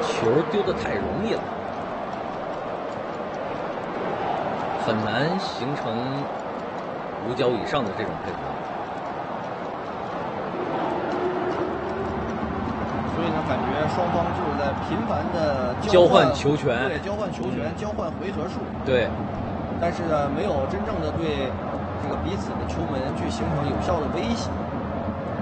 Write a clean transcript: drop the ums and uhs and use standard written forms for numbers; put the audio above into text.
球丢得太容易了，很难形成5脚以上的这种配合。 所以呢，感觉双方就是在频繁的交换球权， 对，交换球权，交换回合数， 对。 但是呢，没有真正的对这个彼此的球门去形成有效的威胁。